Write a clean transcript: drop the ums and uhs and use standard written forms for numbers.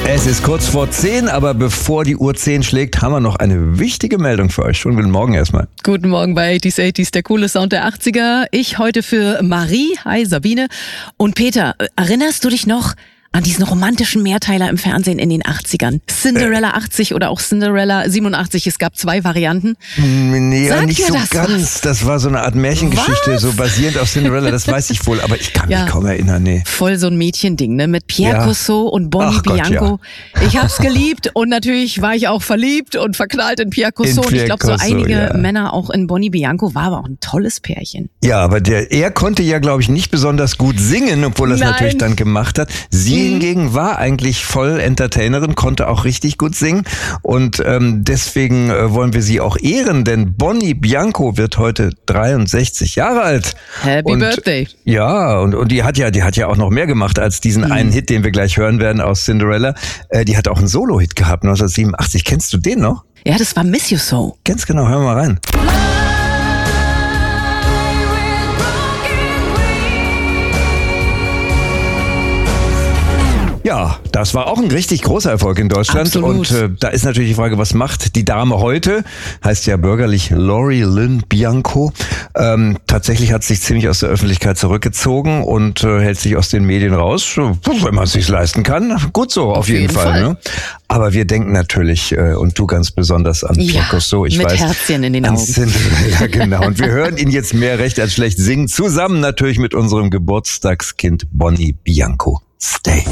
Es ist kurz vor 10, aber bevor die Uhr 10 schlägt, haben wir noch eine wichtige Meldung für euch. Schönen guten Morgen erstmal. Guten Morgen bei 80s, 80s, der coole Sound der 80er. Ich heute für Marie, hi Sabine und Peter. Erinnerst du dich noch an diesen romantischen Mehrteiler im Fernsehen in den 80ern? Cinderella 80 oder auch Cinderella 87, es gab 2 Varianten. Nee, Sagt nicht dir so das ganz. was? Das war so eine Art Märchengeschichte, Was? so basierend auf Cinderella, das weiß ich wohl, aber ich kann mich Ja. kaum erinnern, nee. Voll so ein Mädchending, ne? Mit Pierre Ja. Cossot und Bonnie Ach Gott, Bianco. Ich hab's geliebt und natürlich war ich auch verliebt und verknallt in Pierre Cossot. Und ich Pierre glaube, so Cossot, einige ja. Männer auch in Bonnie Bianco, war aber auch ein tolles Pärchen. Ja, aber er konnte ja, glaube ich, nicht besonders gut singen, obwohl er es Nein. natürlich dann gemacht hat. Sie hingegen war eigentlich voll Entertainerin, konnte auch richtig gut singen und deswegen wollen wir sie auch ehren, denn Bonnie Bianco wird heute 63 Jahre alt. Happy Birthday. Ja, und die hat ja auch noch mehr gemacht als diesen einen Hit, den wir gleich hören werden aus Cinderella. Die hat auch einen Solo-Hit gehabt, 1987. Kennst du den noch? Ja, das war Miss You So. Ganz genau, hören wir mal rein. Ja, das war auch ein richtig großer Erfolg in Deutschland. Absolut. Und da ist natürlich die Frage, was macht die Dame heute? Heißt ja bürgerlich Lori Lynn Bianco. Tatsächlich hat sie sich ziemlich aus der Öffentlichkeit zurückgezogen und hält sich aus den Medien raus, wenn man es sich leisten kann. Gut so, auf jeden Fall. Ne? Aber wir denken natürlich, und du ganz besonders an Pierre Cossot, ich mit weiß. Herzchen in den an Augen. Cinderella, genau. Und wir hören ihn jetzt mehr recht als schlecht singen, zusammen natürlich mit unserem Geburtstagskind Bonnie Bianco. Stay.